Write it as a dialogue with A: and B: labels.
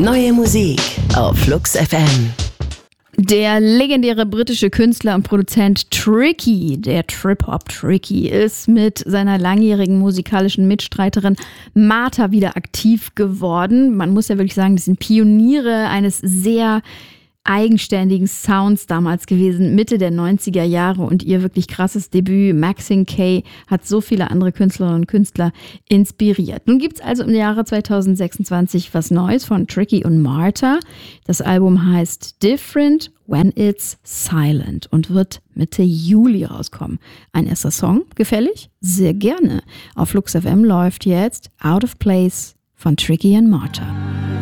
A: Neue Musik auf Flux FM.
B: Der legendäre britische Künstler und Produzent Tricky, der Trip-Hop Tricky, ist mit seiner langjährigen musikalischen Mitstreiterin Martha wieder aktiv geworden. Man muss ja wirklich sagen, das sind Pioniere eines sehr eigenständigen Sounds damals gewesen, Mitte der 90er Jahre, und ihr wirklich krasses Debüt Maxine K hat so viele andere Künstlerinnen und Künstler inspiriert. Nun gibt es also im Jahre 2026 was Neues von Tricky und Martha. Das Album heißt Different When It's Silent und wird Mitte Juli rauskommen. Ein erster Song, gefällig? Sehr gerne. Auf Flux FM läuft jetzt Out of Place von Tricky und Martha.